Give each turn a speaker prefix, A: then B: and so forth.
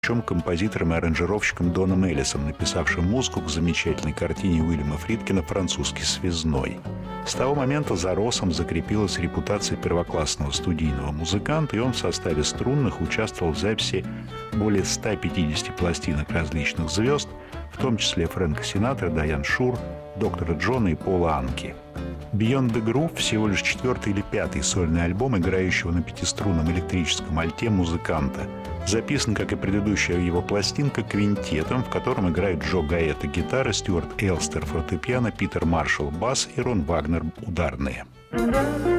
A: композитором и аранжировщиком Доном Эллисом, написавшим музыку к замечательной картине Уильяма Фридкина «Французский связной». С того момента за Россом закрепилась репутация первоклассного студийного музыканта, и он в составе струнных участвовал в записи более 150 пластинок различных звезд, в том числе Фрэнка Синатра, Дайан Шур, доктора Джона и Пола Анки. «Beyond the Groove» — всего лишь 4-й или 5-й сольный альбом играющего на пятиструнном электрическом альте музыканта. Записан, как и предыдущая его пластинка, квинтетом, в котором играют Джо Гаэта гитара, Стюарт Элстер фортепиано, Питер Маршалл бас и Рон Вагнер ударные.